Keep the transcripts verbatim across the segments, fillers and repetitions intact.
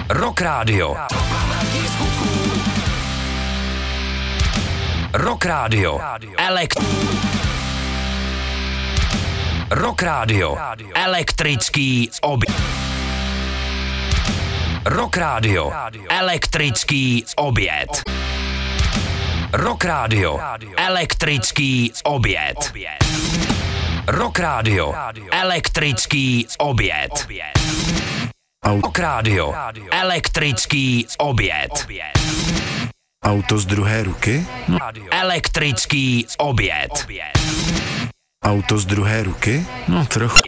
Rock Radio. Rock Radio. Elekt... Rock Radio. Elektrický oběd. Rock Radio. Elektrický oběd. Rock Radio. Elektrický oběd. Rock Radio. Elektrický oběd. Rock Radio. Elektrický oběd. Auto z druhé ruky? Elektrický oběd. Auto z druhé ruky? No trochu.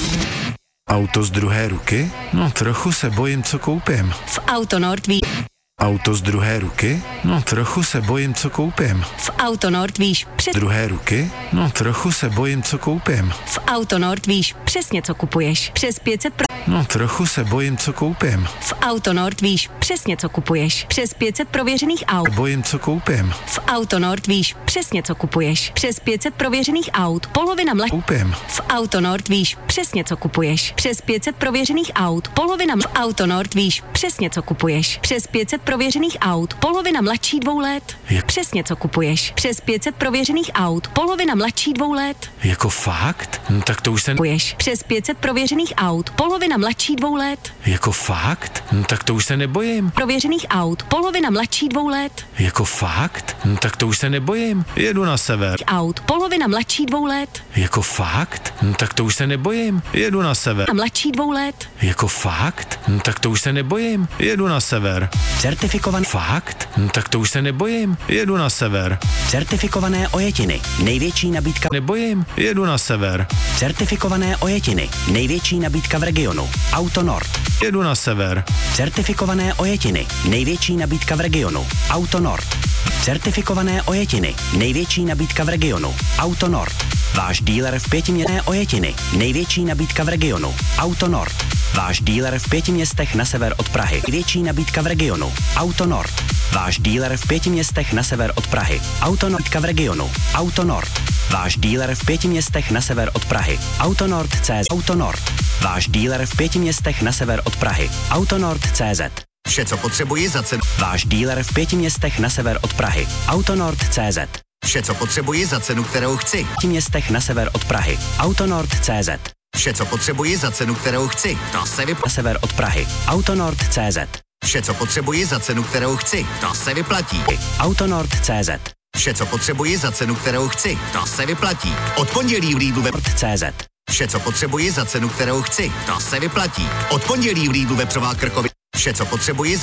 Auto z druhé ruky? No trochu se bojím, co koupím. V Autonord ví. Auto z druhé ruky? No trochu se bojím, co koupím. V Autonord víš přes... Druhé ruky? No trochu se bojím, co koupím. V Autonord víš přesně, co kupuješ. Přes pět set pro... No trochu se bojím, co koupím. V Autonord víš přesně, co kupuješ. Přes pět set prověřených aut. Bojím, co koupím. V Autonord víš přesně, co kupuješ. Přes pět set prověřených aut. Polovina mladých. Koupím. V Autonord víš přesně, co kupuješ. Přes pět set prověřených aut. Polovina mladých. V Autonord víš přesně, co kupuješ. Přes pět set prověřených aut. Polovina mladší dvou let. Jak? Přesně, co kupuješ. Přes pět set prověřených aut. Polovina mladší dvou let. Jako fakt? No tak to už se... Kupuješ. Přes pět set prověřených aut. Polovina mladší dvou let. Jako fakt? No tak to už se nebojím. Prověřených aut. Polovina mladší dvou let. Jako fakt? No tak to už se nebojím. Jedu na sever. Aut. Polovina mladší dvou let. Jako fakt? No tak to už se nebojím. Jedu na sever. A mladší dvou let. Jako fakt? No tak to už se nebojím. Jedu na sever. Certifikované. Fakt? No tak to už se nebojím. Jedu na sever. Certifikované ojetiny. Největší nabídka. Nebojím. Jedu na sever. Certifikované ojetiny. Největší nabídka v regionu. Autonord. Jedu na sever. Certifikované ojetiny. Největší nabídka v regionu. Autonord. Certifikované ojetiny. Největší nabídka v regionu. Autonord. Váš díler v pětiměstné ojetiny. Největší nabídka v regionu. Autonord. Váš díler v pěti městech na sever od Prahy. Největší nabídka v regionu. Autonord. Váš díler v pěti městech na sever od Prahy. Autonordka v regionu. Autonord. Váš díler v pěti městech na sever od Prahy. Autonord tečka cé zet. Autonord. Váš díler v pěti městech na sever od Prahy. Autonord tečka cé zet. Vše, co potřebuji za cenu. Váš díler v pěti městech na sever od Prahy. Autonord tečka cé zet. Vše, co potřebuji za cenu, kterou chci. V pěti městech na sever od Prahy. Autonord tečka cé zet. Vše, co potřebuji za cenu, kterou chci. To se vyplatí. Na sever od Prahy. Autonord tečka cé zet. Vše, co potřebuji za cenu, kterou chci. To se vyplatí. Autonord tečka cé zet. Vše, co potřebuji za cenu, kterou chci. To se vyplatí. Od pondělí v Lidlu ve... cé zet. Vše, co potřebuji za cenu, kterou chci. To se vyplatí. Od pondělí v Lidlu vepřová Krkovi. Vše, co potřebuji za...